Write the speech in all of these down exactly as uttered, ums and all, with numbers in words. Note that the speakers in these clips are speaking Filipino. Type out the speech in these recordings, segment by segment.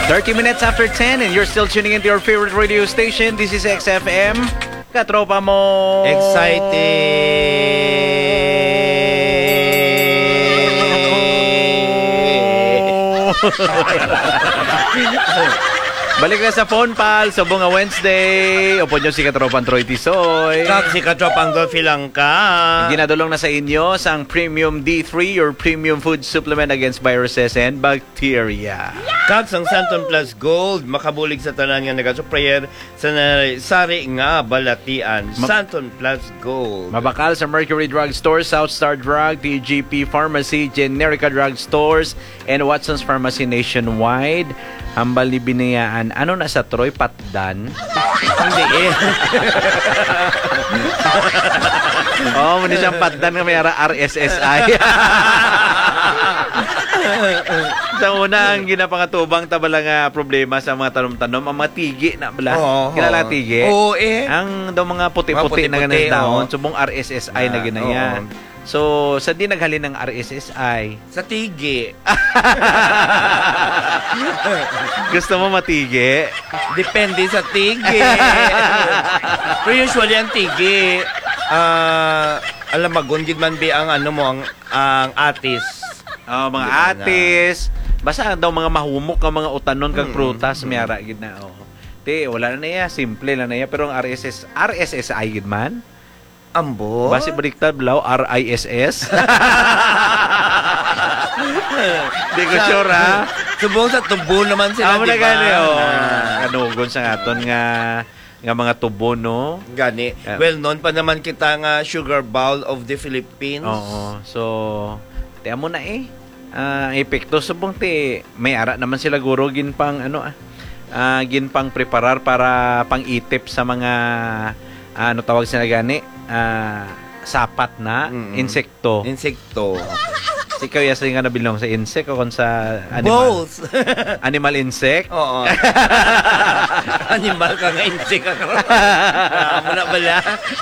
thirty minutes after ten and you're still tuning into your favorite radio station. This is X F M. Katropa mo. Excited. Balik na sa phone pal, subong nga Wednesday. Upo nyo si Katropang Troy Tisoy. Kag si Katropang Dolphy Langka. Ginadulong na sa inyo sang Premium D three, your premium food supplement against viruses and bacteria. Kag sang Santon Plus Gold, makabulig sa tanan nga nagasuprayer sa sari nga balatian. Ma- Santon Plus Gold. Mabakal sa Mercury Drug Stores, South Star Drug, T G P Pharmacy, Generica Drug Stores, and Watson's Pharmacy nationwide. Hambal ni binayaan. Ano na sa Troy? Patdan? Hindi eh. Oo, oh, muna siyang patdan nga may R S S I. Sa una, ang ginapangatubang tabala nga problema sa mga tanom-tanom, ang mga tigi na bala. Oh, Kilala tigi? Oo eh. Ang daw mga puti-puti na ganang dahon, subong R S S I na ginaya. Oh. So, sa di naghalin ng R S S I? Sa tigi. Gusto mo matigi? Depende sa tigi. Pero usually ang tigi, uh, alam magungid man ba ang ano mo, ang, ang atis. Oh, mga atis. Basta daw mga mahumok ang mga utanon kag prutas, may ara gid na. Oh. Te, wala na niya, simple lang na niya. Pero ang R S S, R S S I gid man. Ambo? Basi baliktad blaw, R I S S. Di ko sure, ha? Subong sa tubo naman sila, di ba? Amo na gani, oh. Kanugon sa aton nga nga mga tubo, no? Gani. Yeah. Well, noon pa naman kita nga sugar bowl of the Philippines. Oo. So, tiyan mo na eh. Uh, epekto subong ti may ara naman sila guro gin pang ano ah uh, gin pang preparar para pang itip sa mga uh, ano tawag sila gani uh, sapat na mm-hmm. insekto. Insekto. Si ikaw yasa nga nabilong sa insect o kung sa animal? Both. Animal insect? Oo. Animal ka nga insect ka. Amo na bala.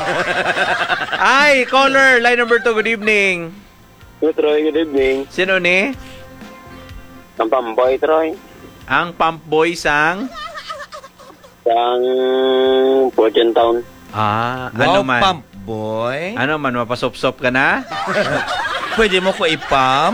Ay, caller, line number two, good evening. Good, Troy, good evening. Sino ni? Ang pamboy, Troy. Ang pump boy sang? Sang Fortune Town. Ah, wow, ano man? Pump boy? Ano man, mapasop-sop ka na? Pwede mo ko i-pump?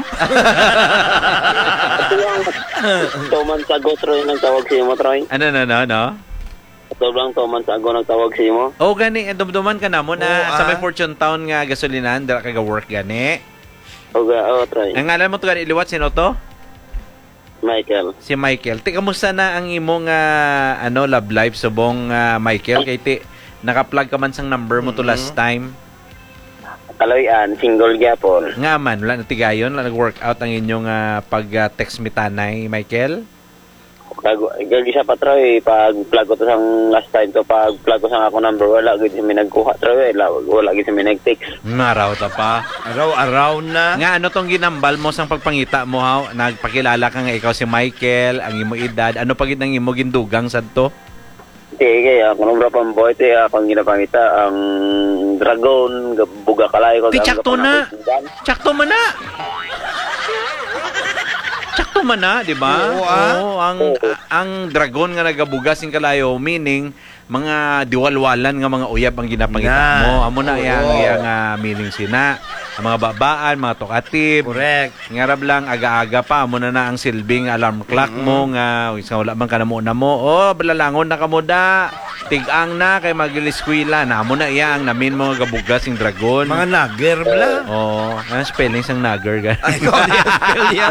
Ito yung two months ago, Troy, nagtawag si mo, Troy. Ano, no, no, no? Ito lang two months ago nagtawag si mo. Oh, gani, dumduman ka na mo na oh, sa ah. may Fortune Town nga gasolinan, dala ka ga-work gani. O, oh, Troy. Ang ngalan mo to gani, iliwat, sino to? Michael. Si Michael. Ti, kamusta na ang imong uh, ano, love life subong uh, Michael? Kay ti, naka-plug ka man sang number mo to mm-hmm. last time. Kaloyan, single gyapon. Nga man, wala na tigayon, wala nag-workout ang inyong uh, pag-text uh, mitanay, Michael? Gagi siya pa, Troy. Pag-plug ko to sang last time to, pag-plug ko sang ako number, wala gid siya minagkuha, Troy. Wala gid siya minag-text. Ngaraw ta pa. Araw-araw na. Nga, ano tong ginambal mo sang pagpangita mo, ha? Nagpakilala ka nga ikaw si Michael, ang imo edad. Ano pagid ang imo gindugang sad to? Sige, ako nung rapang boy, te, akong ginapangita, ang dragon, buga kalay ko. Ti, tsakto na. Tsakto mo na. Tsakto man na, di ba? Oo, ah. Oo, ang, ang dragon nga nagabugas ng kalayo, meaning, mga diwalwalan nga mga uyab ang ginapangita na. mo. Amo na yang yang uh, meaning sina. Ang mga babaan, mga tokatib. Correct. Ngarab lang, aga-aga pa. Amo na na ang silbing alarm clock mm-hmm. mo. Nga, isa wala man ka na muna mo. Oh, balalangon na ka mo da. Tig-ang na kay magiliskwila. Na amo na yang namin mo gabugas yung dragon. Mga nagger bala. Oh, ang spelling sang nagger. Ay, ko niya spell yan.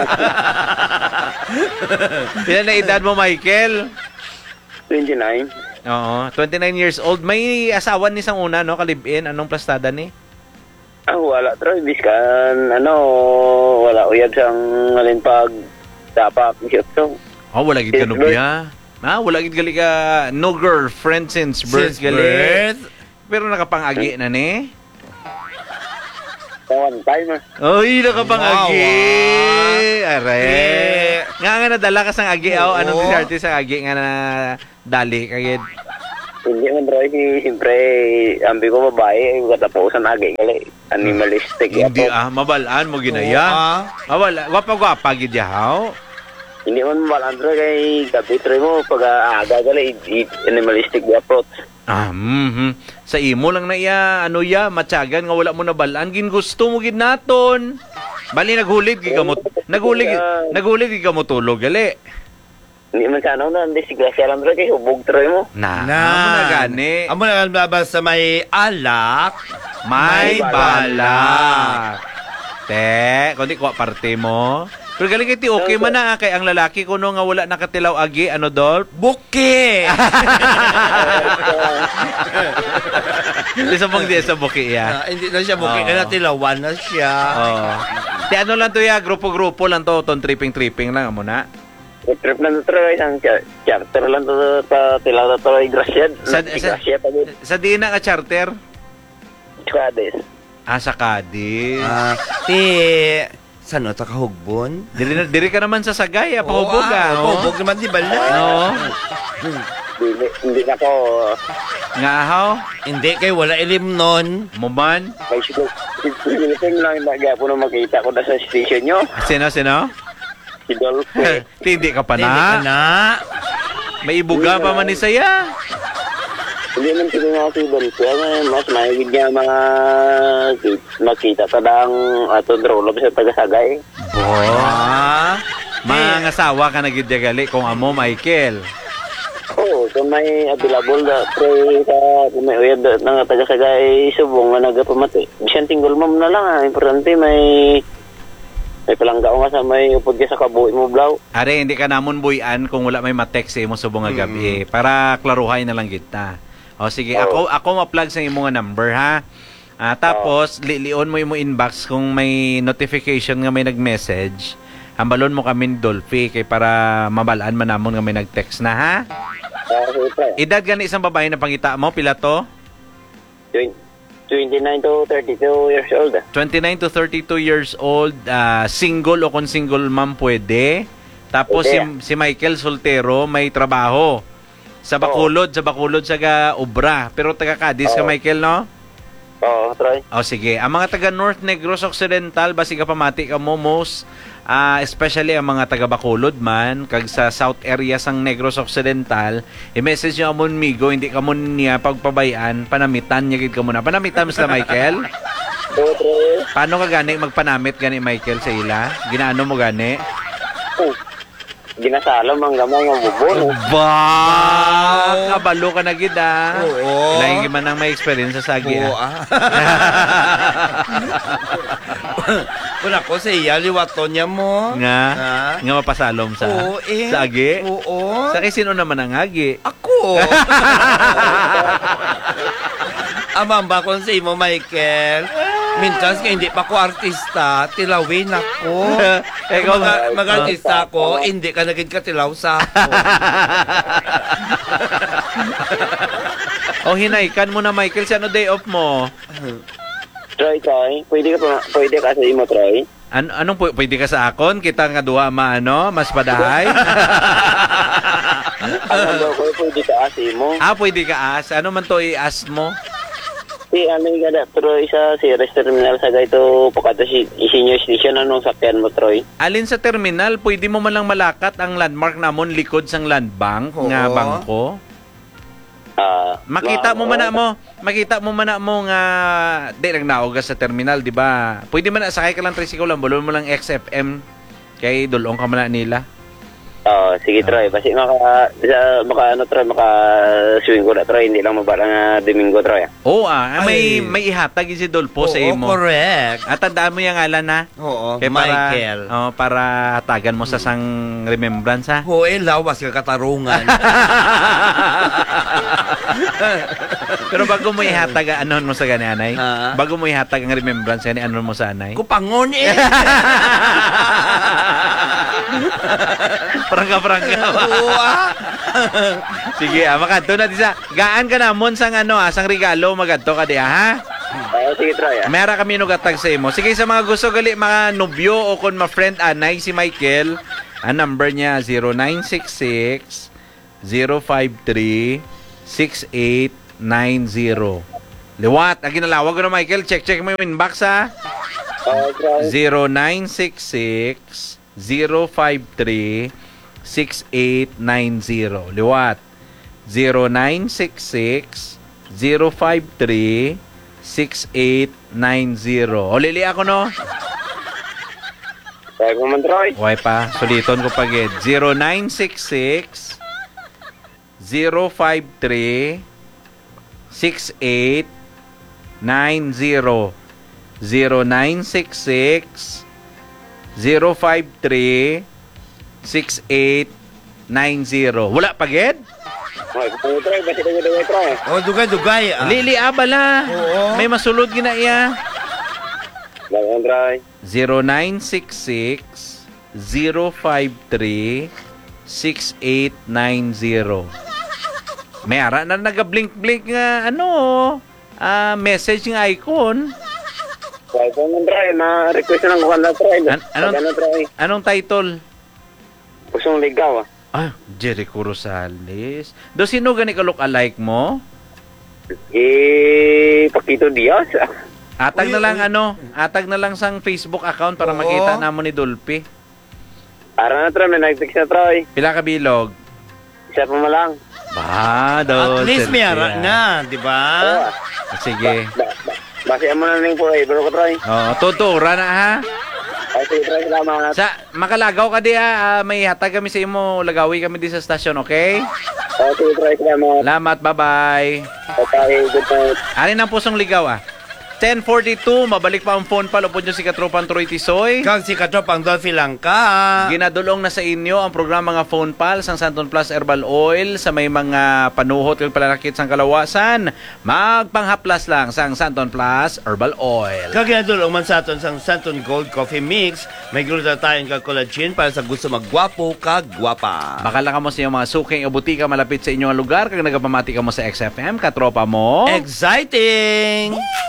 Ilan na edad mo, Michael? twenty-nine. Oo, twenty-nine years old. May asawan ni sang una, no? Kalibin. Anong plastada ni? Ah, wala, Troy. Biskan, ano, wala uyab sang alin pag dapat. So, oh, wala gid ka nubya. Ah, wala gid gali ka no girlfriend since birth Since gali. birth? Pero nakapangagi na ni. one time, ah. Oy, nakapangagi. Wow, Are. Eh. Nga nga nadala ka sang agi. Oh, anong Oo. disarte sang agi nga na dali kagid. Hindi man, Troy. Siyempre, ambi ko babae, katapusan agi. Gali, animalistic. Hindi yapo. ah, mabalaan mo ginaya. Oo, ah. Ah, wala. Gwapa-gwapa gid yahaw. Hindi man mabalaan Troy kay gabi Troy mo pag uh, aga gali i- i- animalistic the approach. Ah, mhm. Sa imo lang na iya, ano ya, matyagan nga wala mo na balaan, gin gusto mo gid naton. Bali naghulid gid ka mo, naghulid, naghulid gid ka mo tulog gali. Hindi man sana na, hindi siglasya lang Troy kay hubog Troy mo. Na, Na. amo na gani. Amo na labas sa may alak. May May balak. Te, kundi ko parte mo. Pero galing iti okay man na kay ang lalaki ko no nga wala nakatilaw agi ano dol. Buki! Di sa bang di sa buki ya. Ah, hindi na siya buki, Oo. na tilawan na siya. Oh. Ti ano lang to ya, grupo-grupo lang to, ton tripping-tripping lang amo na. Trip lang to Troy, isang cha- charter lang to sa tilaw na Troy, Gracia. Sa- Sa, sa- Gracia pa din. Sa di na nga charter. Chukades. Ah, sa Cadiz. Ah, ti, saan ta kahugbon? Diri, na, diri ka naman sa Sagay, ah, pahubog Oo, ah. ah, no? Pahubog naman, di ba na? No? Hindi, hindi na ko, Nga how? Hindi, kay wala ilim nun. Muman? may siguro, Philippine lang na gapo na makita ko na sa station nyo. Sino, sino? Si Dolph. eh. Ti, Hindi ka pa Hindi ka na. na. May ibuga pa man ni saya. Hindi man sila nga si Dolph. Kaya mas mahigit niya mga makita pa lang ato drolob sa tagasagay. Bo. Ah, Mga asawa ka na gid gali kung amo Michael. Oo, kung may available na pre sa kung may uyad na tagasagay subong nga nagapamati. Bisan tinggol mom na lang ah. Importante may may palangga nga sa may upod ka sa kabuhi mo blaw. Are hindi ka namon buyan kung wala may ma-text sa imo subong nga gabi para klaruhay na lang kita. O sige, ako ako ma-plug sa imo nga number ha. Ah, tapos lilion mo imo inbox kung may notification nga may nag-message. Hambalon mo kami ni Dolphy kay para mabalaan man namon nga may nag-text na ha. Ah, sige pre. Edad gani isang babae na pangita mo pila to? twenty-nine to thirty-two years old. ah. twenty-nine to thirty-two years old, ah, single o kung single mom pwede. Tapos si, Pwede. si Michael soltero, may trabaho. Sa Bacolod, sa Bacolod sa ga Obra. Pero taga Cadiz ka Oo. Michael, no? Oo, Troy. O sige, ang mga taga North Negros Occidental, basi ka pamati ka mo most, ah, especially ang mga taga Bacolod man, kag sa south area sang Negros Occidental, i-message nyo amon migo, hindi ka mo niya pagpabayaan, panamitan niya gid ka muna. Panamitan mo sila Michael? Oo, Troy. Paano ka gani magpanamit gani Michael sa ila? Ginaano mo gani? Oh, ginasalam ang gamay ng bubon. Ba! Kabalo ka na gid ah. Oo. Lain man ang may experience sa sagi Oo, ah. ah. Kung ako sa iya, liwaton niya mo. Nga, Ah. nga mapasalom sa Oo, eh. sa agi. Oo. Sa kay sino naman ang agi? Ako. Amang ba kung sa imo, Michael? Mintas ka hindi pa ko artista, tilawin ako. Eh, Kung ikaw- mag- mag-artista ako, hindi ka naging katilaw sa ako. O hinaykan mo na Michael, sa ano day off mo? Troy, Troy, pwede ka pa, pwede ka sa imo, Troy. An anong pu- pwede ka sa akon? Kita nga duha maano, mas padahay. Ano ko, pwede ka sa imo. Ah, pwede ka as. Ano man to i-as mo? Si ano yung gada, Troy, sa si Rest Terminal sa gaito, pagkata si senior station, anong sakyan mo, Troy? Alin sa terminal, pwede mo man lang malakat ang landmark namon likod sang land bank nga Oo. bangko. Ah, Makita mo wow. man na mo, makita mo man na mo nga di nagnaog ka sa terminal, di ba? Pwede man na sakay ka lang tricycle lang, bulon mo lang X F M kay dulong ka man na nila. Oh, sige, Troy. Kasi maka, sa, maka, ano, Troy, maka swing ko na, Troy. Hindi lang mabara nga Domingo, Troy. ah. Oo ah, may Ay. may ihatag yun si Dolpo sa Oo, imo. correct. At tandaan mo yung ngalan ha. Oo, Kaya para, Michael. oh, para hatagan mo sa sang remembrance ha. Oo, eh, lawas ka katarungan. Pero bago mo ihatag, ano mo sa gani, anay? Ha? Bago mo ihatag ang remembrance, gani, ano mo sa anay? Kupangon eh. Prangga-prangga. Oo ah. Sige, ah, magadto na di sa. Gaan ka namon sang ano, ah, sang regalo magadto ka di ah, ha. Oh, sige, Troy. ah. Mayara kami nugatag sa imo. Sige, sa mga gusto gali mga nobyo o kun ma-friend anay si Michael, ang number niya zero nine six six zero five three six eight nine zero. Liwat, ang ginalawag ko na Michael, check-check mo yung inbox ha. Oh, Troy. zero nine six six zero five three six eight nine zero. Liwat. zero nine six six zero five three six eight nine zero. O, lili ako, no? Kaya ko man, Troy. Why pa? Suliton ko pagid. zero nine six six zero five three six eight nine zero. zero nine six six zero five three six eight nine zero. Wala pagid? Ay, kung Troy, basi na gano'n, Troy. Oh, dugay-dugay. Ah. Lili abala. Oo. May masulod gina iya. Kaya ko, Troy. zero nine six six zero five three six eight nine zero. May ara na naga-blink-blink nga ano, ah message nga icon. Kaya ko man, Troy. Na-request na lang ko kanda, Troy. An- anong- Kaya na, Troy. Anong title? Pusong ligaw, ah. Ah, Jericho Rosales. Do sino gani ka look-alike mo? Eh, Paquito Diaz. Atag Uy, na lang uy. ano, atag na lang sang Facebook account para Oo. makita namo ni Dolphy. Ara na, Troy. May nag-text na, Troy. Pila ka bilog? Isa pa mo lang. Ba, do. At least may ara na, di ba? Oo. Sige. Ba, ba, base mo na ning po, eh. Bro ko, Troy. Oh, tutura na ha. Ay, sige, Troy. Salamat. Sa makalagaw ka di ha, ah, may hatag kami sa imo, lagawi kami di sa stasyon, okay? Ay, sige, Troy. Salamat. Salamat, bye-bye. Okay, good night. Ari ng pusong ligaw ah. ten forty-two, mabalik pa ang phone pal upod nyo si Katropang Troy Tisoy. Kang si Katropang Dolphy Langka. Ginadulong na sa inyo ang programa nga Phone Pal sang Santon Plus Herbal Oil sa may mga panuhot kag palalakit sang kalawasan. Magpanghaplas lang sang Santon Plus Herbal Oil. Kaginadulong man sa aton sang Santon Gold Coffee Mix. May glutathione kag collagen para sa gusto maggwapo kag gwapa. Bakala ka mo sa iyong mga suking o butika malapit sa inyong lugar kag nagapamati ka mo sa X F M, katropa mo. Exciting!